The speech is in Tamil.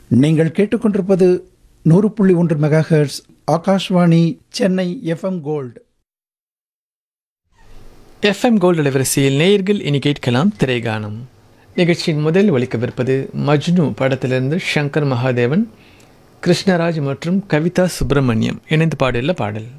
நீங்கள் கேட்டுக்கொண்டிருப்பது 100.1 megahertz Akashvani Chennai FM gold. FM gold அலைவரிசையில் நேயர்கள் இனி கேட்கலாம் திரைகானம். நிகழ்ச்சியின் முதல் ஒலிக்கவிருப்பது மஜ்னு படத்திலிருந்து சங்கர் மகாதேவன், கிருஷ்ணராஜ் மற்றும் கவிதா சுப்பிரமணியம் இணைந்து பாடியுள்ள பாடல்.